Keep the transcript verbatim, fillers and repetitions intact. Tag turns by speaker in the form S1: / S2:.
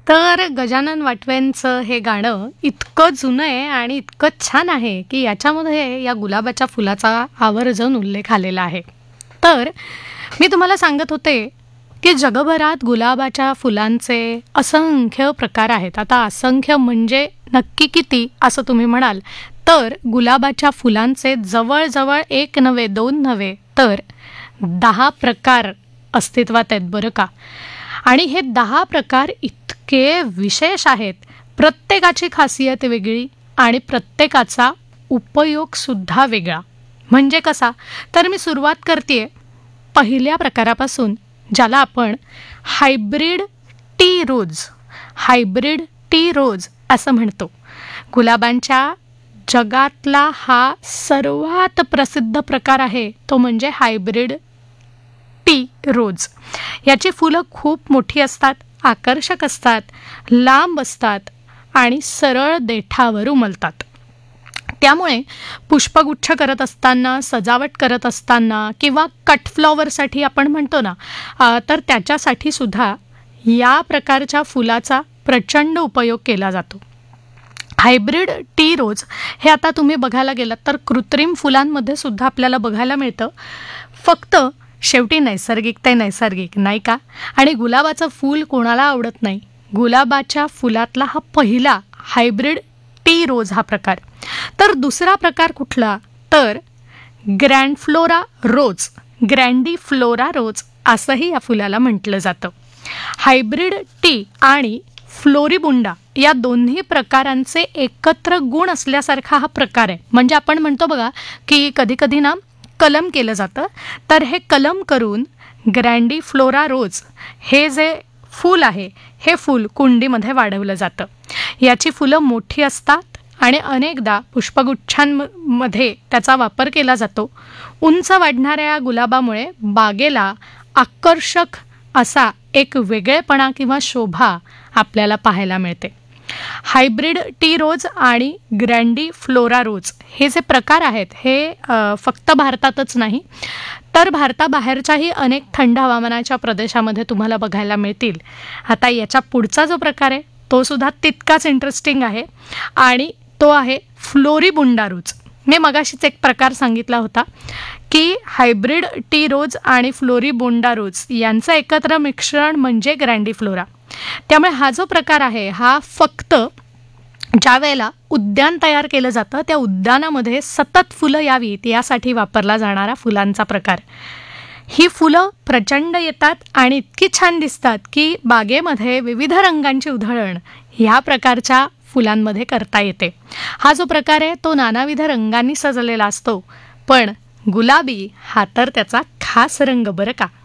S1: तर गजानन वाटवेंचं हे गाणं इतकं जुनं आहे आणि इतकं छान आहे की याच्यामध्ये या गुलाबाच्या फुलाचा आवर्जून उल्लेख आलेला आहे. तर मी तुम्हाला सांगत होते की जगभरात गुलाबाच्या फुलांचे असंख्य प्रकार आहेत. आता असंख्य म्हणजे नक्की किती असं तुम्ही म्हणाल तर गुलाबाच्या फुलांचे जवळजवळ एक नव्हे दोन नव्हे तर दहा प्रकार अस्तित्वात आहेत बरं का. आणि हे दहा प्रकार इतके विशेष आहेत, प्रत्येकाची खासियत वेगळी आणि प्रत्येकाचा उपयोगसुद्धा वेगळा. म्हणजे कसा, तर मी सुरुवात करते पहिल्या प्रकारापासून, ज्याला आपण हायब्रिड टी रोज हायब्रिड टी रोज असं म्हणतो. गुलाबांच्या जगातला हा सर्वात प्रसिद्ध प्रकार आहे तो म्हणजे हायब्रिड टी रोज. याची फुलं खूप मोठी असतात, आकर्षक असतात, लांब असतात आणि सरळ देठावर उमलतात. त्यामुळे पुष्पगुच्छ करत असताना, सजावट करत असताना किंवा कट फ्लॉवरसाठी आपण म्हणतो ना, तर त्याच्यासाठी सुद्धा या प्रकारच्या फुलाचा प्रचंड उपयोग केला जातो. हायब्रिड टी रोज हे आता तुम्ही बघायला गेलात तर कृत्रिम फुलांमध्ये सुद्धा आपल्याला बघायला मिळतं. फक्त शेवटी नैसर्गिक ते नैसर्गिक नाही का. आणि गुलाबाचं फूल कोणाला आवडत नाही. गुलाबाच्या फुलातला हा पहिला हायब्रिड टी रोज हा प्रकार. तर दुसरा प्रकार कुठला, तर ग्रँडफ्लोरा रोज ग्रँडीफ्लोरा रोज असंही या फुलाला म्हटलं जातं. हायब्रिड टी आणि फ्लोरिबुंडा या दोन्ही प्रकारांचे एकत्र गुण असल्यासारखा हा प्रकार आहे. म्हणजे आपण म्हणतो बघा की कधी कधी ना कलम केलं जातं, तर हे कलम करून ग्रँडीफ्लोरा रोज हे जे फूल आहे हे फूल कुंडीमध्ये वाढवलं जातं. याची फुलं मोठी असतात आणि अनेकदा पुष्पगुच्छांमध्ये त्याचा वापर केला जातो. उंच वाढणाऱ्या या गुलाबामुळे बागेला आकर्षक असा एक वेगळेपणा किंवा शोभा आपल्याला पाहायला मिळते. हायब्रिड टी रोज आणि ग्रँडीफ्लोरा रोज हे जे प्रकार आहेत हे फक्त भारतातच नाही तर भारताबाहेरच्याही अनेक थंड हवामानाच्या प्रदेशामध्ये तुम्हाला बघायला मिळतील. आता याच्या पुढचा जो प्रकार आहे तो सुद्धा तितकाच इंटरेस्टिंग आहे आणि तो आहे फ्लोरिबुंडा रोज. मी मगाशीच एक प्रकार सांगितला होता की हायब्रिड टी रोज आणि फ्लोरिबुंडा रोज यांचं एकत्र मिश्रण म्हणजे ग्रँडीफ्लोरा. त्यामुळे हा जो प्रकार आहे हा फक्त ज्या वेळेला उद्यान तयार केलं जातं त्या उद्यानामध्ये सतत फुलं यावीत यासाठी वापरला जाणारा फुलांचा प्रकार. ही फुलं प्रचंड येतात आणि इतकी छान दिसतात की बागेमध्ये विविध रंगांची उधळण ह्या प्रकारच्या फुलांमध्ये करता येते. हा जो प्रकार आहे तो नानाविध रंगांनी सजलेला असतो, पण गुलाबी हा तर त्याचा खास रंग बरं का.